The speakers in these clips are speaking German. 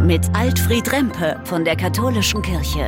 mit Altfried Rempe von der Katholischen Kirche.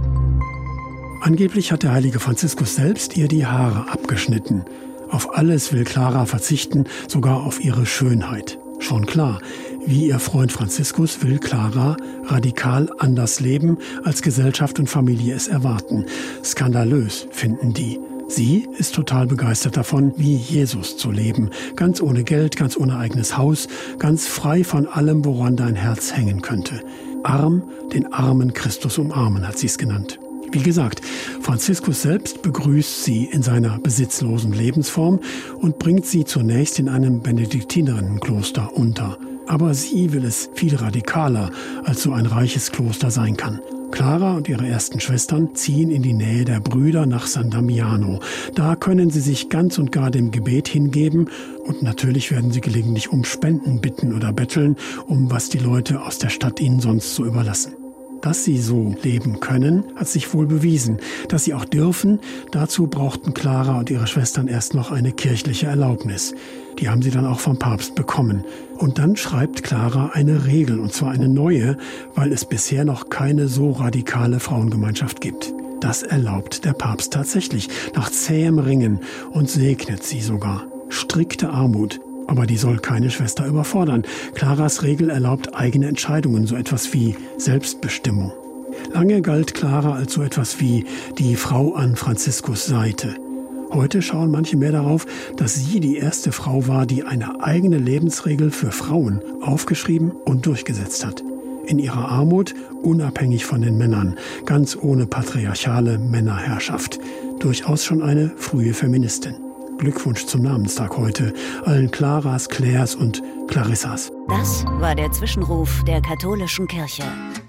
Angeblich hat der heilige Franziskus selbst ihr die Haare abgeschnitten. Auf alles will Clara verzichten, sogar auf ihre Schönheit. Schon klar, wie ihr Freund Franziskus will Clara radikal anders leben, als Gesellschaft und Familie es erwarten. Skandalös finden die. Sie ist total begeistert davon, wie Jesus zu leben. Ganz ohne Geld, ganz ohne eigenes Haus, ganz frei von allem, woran dein Herz hängen könnte. Arm, den armen Christus umarmen, hat sie es genannt. Wie gesagt, Franziskus selbst begrüßt sie in seiner besitzlosen Lebensform und bringt sie zunächst in einem Benediktinerinnenkloster unter. Aber sie will es viel radikaler, als so ein reiches Kloster sein kann. Clara und ihre ersten Schwestern ziehen in die Nähe der Brüder nach San Damiano. Da können sie sich ganz und gar dem Gebet hingeben und natürlich werden sie gelegentlich um Spenden bitten oder betteln, um was die Leute aus der Stadt ihnen sonst so überlassen. Dass sie so leben können, hat sich wohl bewiesen. Dass sie auch dürfen, dazu brauchten Clara und ihre Schwestern erst noch eine kirchliche Erlaubnis. Die haben sie dann auch vom Papst bekommen. Und dann schreibt Clara eine Regel, und zwar eine neue, weil es bisher noch keine so radikale Frauengemeinschaft gibt. Das erlaubt der Papst tatsächlich, nach zähem Ringen, und segnet sie sogar. Strikte Armut. Aber die soll keine Schwester überfordern. Claras Regel erlaubt eigene Entscheidungen, so etwas wie Selbstbestimmung. Lange galt Clara als so etwas wie die Frau an Franziskus Seite. Heute schauen manche mehr darauf, dass sie die erste Frau war, die eine eigene Lebensregel für Frauen aufgeschrieben und durchgesetzt hat. In ihrer Armut, unabhängig von den Männern, ganz ohne patriarchale Männerherrschaft. Durchaus schon eine frühe Feministin. Glückwunsch zum Namenstag heute, allen Claras, Claires und Clarissas. Das war der Zwischenruf der Katholischen Kirche.